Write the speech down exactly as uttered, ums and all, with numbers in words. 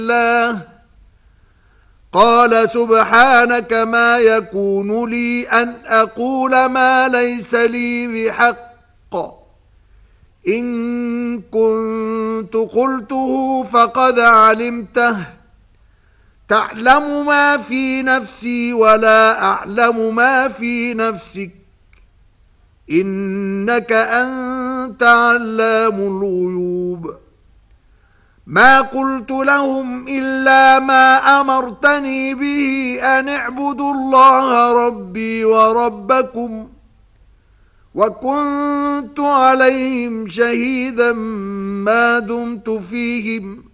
الله قال سبحانك ما يكون لي أن أقول ما ليس لي بحق إن كنت قلته فقد علمته تعلم ما في نفسي ولا أعلم ما في نفسك إنك أنت علام الغيوب ما قلت لهم إلا ما أمرتني به أن اعبدوا الله ربي وربكم وكنت عليهم شهيدا ما دمت فيهم